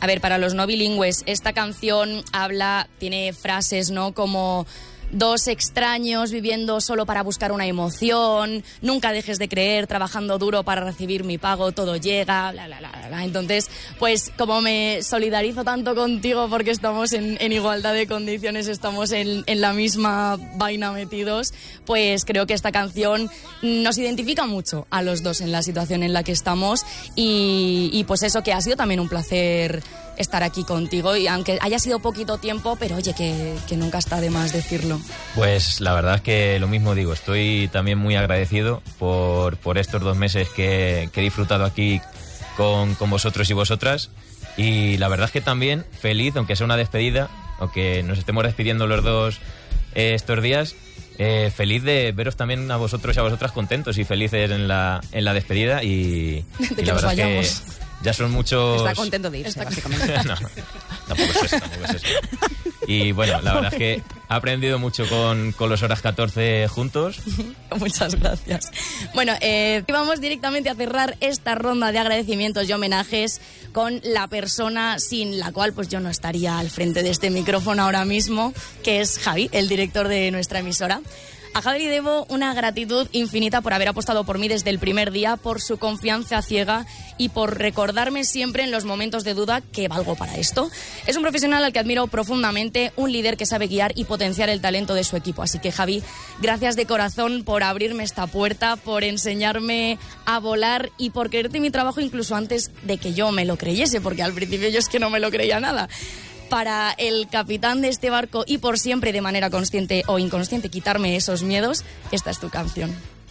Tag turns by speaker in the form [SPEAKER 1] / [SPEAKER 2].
[SPEAKER 1] A ver, para los no bilingües, esta canción tiene frases, ¿no? Como dos extraños viviendo solo para buscar una emoción, nunca dejes de creer, trabajando duro para recibir mi pago, todo llega, bla, bla, bla, bla. Entonces, pues como me solidarizo tanto contigo porque estamos en igualdad de condiciones, estamos en la misma vaina metidos, pues creo que esta canción nos identifica mucho a los dos en la situación en la que estamos y pues eso, que ha sido también un placer estar aquí contigo, y aunque haya sido poquito tiempo, pero oye, que nunca está de más decirlo.
[SPEAKER 2] Pues la verdad es que lo mismo digo, estoy también muy agradecido por estos 2 meses que he disfrutado aquí con vosotros y vosotras, y la verdad es que también feliz, aunque sea una despedida, aunque nos estemos despidiendo los dos estos días, feliz de veros también a vosotros y a vosotras contentos y felices en la despedida, y la verdad es que ya son muchos...
[SPEAKER 3] Está contento de irse, básicamente.
[SPEAKER 2] No, tampoco es eso. Y bueno, la verdad es que he aprendido mucho con los Horas 14 juntos.
[SPEAKER 1] Muchas gracias. Bueno, vamos directamente a cerrar esta ronda de agradecimientos y homenajes con la persona sin la cual pues yo no estaría al frente de este micrófono ahora mismo, que es Javi, el director de nuestra emisora. A Javi debo una gratitud infinita por haber apostado por mí desde el primer día, por su confianza ciega y por recordarme siempre en los momentos de duda que valgo para esto. Es un profesional al que admiro profundamente, un líder que sabe guiar y potenciar el talento de su equipo. Así que, Javi, gracias de corazón por abrirme esta puerta, por enseñarme a volar y por creerte mi trabajo incluso antes de que yo me lo creyese, porque al principio yo es que no me lo creía nada. Para el capitán de este barco y por siempre, de manera consciente o inconsciente, quitarme esos miedos, esta es tu canción.